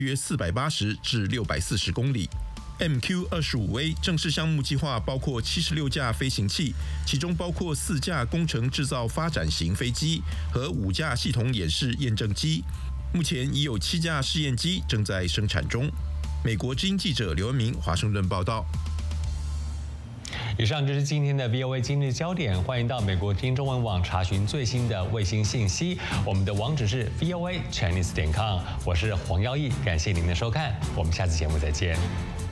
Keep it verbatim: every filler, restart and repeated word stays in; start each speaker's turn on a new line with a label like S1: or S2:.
S1: 约四百八十至六百四十公里。M Q 二十五 A 正式项目计划包括七十六架飞行器，其中包括四架工程制造发展型飞机和五架系统演示验证机。目前已有七架试验机正在生产中。美国之音记者刘文明华盛顿报道。
S2: 以上就是今天的 V O A 今日焦点，欢迎到美国之音中文网查询最新的卫星信息。我们的网址是 V O A Chinese 点 com， 我是黄耀义，感谢您的收看，我们下次节目再见。